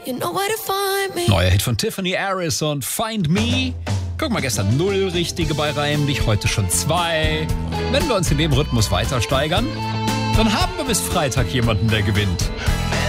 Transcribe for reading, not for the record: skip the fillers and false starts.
Neuer Hit von Tiffany Harris und Find Me. Guck mal, gestern 0 richtige bei Reimlich, heute schon 2. Wenn wir uns in dem Rhythmus weiter steigern, dann haben wir bis Freitag jemanden, der gewinnt.